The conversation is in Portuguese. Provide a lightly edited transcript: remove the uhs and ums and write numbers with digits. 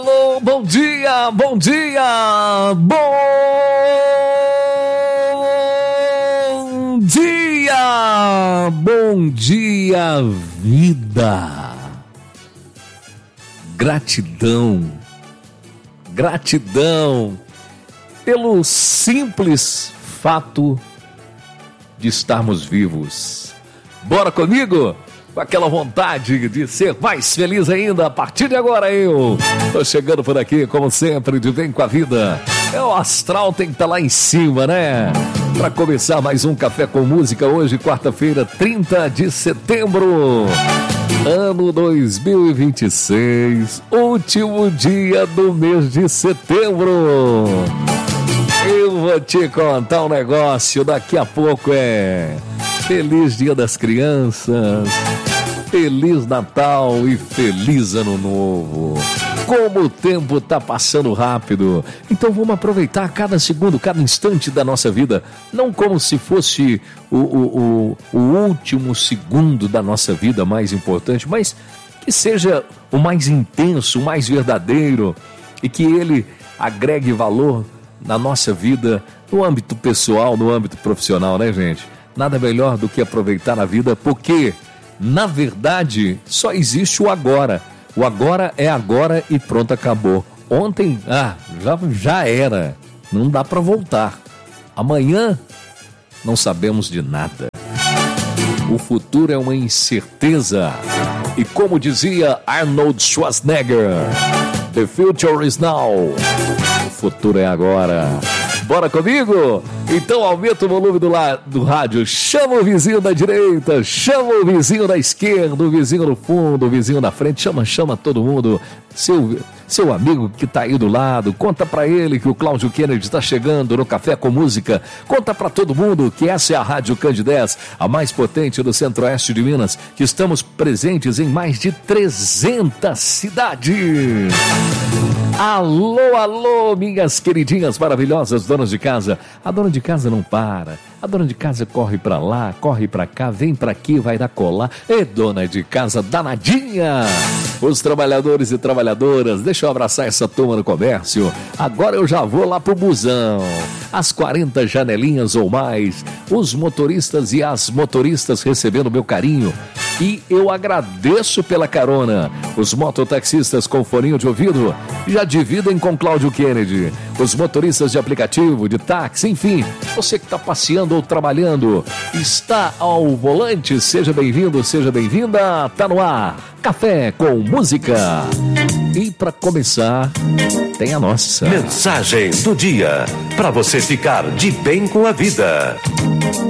Alô, bom dia, bom dia, bom dia, bom dia, vida. Gratidão pelo simples fato de estarmos vivos. Bora comigo? Com aquela vontade de ser mais feliz ainda. A partir de agora eu tô chegando por aqui, como sempre, de bem com a vida. O astral tem que estar lá em cima, né? Para começar mais um Café com Música, hoje, quarta-feira, 30 de setembro, ano 2026, último dia do mês de setembro. Eu vou te contar um negócio, daqui a pouco Feliz Dia das Crianças, Feliz Natal e Feliz Ano Novo. Como o tempo está passando rápido. Então vamos aproveitar cada segundo, cada instante da nossa vida, não como se fosse o último segundo da nossa vida mais importante, mas que seja o mais intenso, o mais verdadeiro, e que ele agregue valor na nossa vida, no âmbito pessoal, no âmbito profissional, né, gente? Nada melhor do que aproveitar a vida, porque, na verdade, só existe o agora. O agora é agora e pronto, acabou. Ontem, já era. Não dá para voltar. Amanhã, não sabemos de nada. O futuro é uma incerteza. E como dizia Arnold Schwarzenegger, the future is now. O futuro é agora. Bora comigo? Então aumenta o volume do rádio, chama o vizinho da direita, chama o vizinho da esquerda, o vizinho do fundo, o vizinho da frente, chama todo mundo, seu amigo que tá aí do lado, conta pra ele que o Cláudio Kennedy está chegando no Café com Música, conta pra todo mundo que essa é a Rádio Candidez, a mais potente do Centro-Oeste de Minas, que estamos presentes em mais de 300 cidades. Alô, alô, minhas queridinhas maravilhosas donas de casa. A dona de casa não para. A dona de casa corre pra lá, corre pra cá, vem pra aqui, vai dar colar. E dona de casa danadinha. Os trabalhadores e trabalhadoras, deixa eu abraçar essa turma no comércio. Agora eu já vou lá pro busão. As 40 janelinhas ou mais. Os motoristas e as motoristas recebendo meu carinho. E eu agradeço pela carona. Os mototaxistas com foninho de ouvido já dividem com Cláudio Kennedy. Os motoristas de aplicativo, de táxi, enfim, você que está passeando ou trabalhando, está ao volante, seja bem-vindo, seja bem-vinda, tá no ar, Café com Música. E para começar, tem a nossa mensagem do dia, para você ficar de bem com a vida.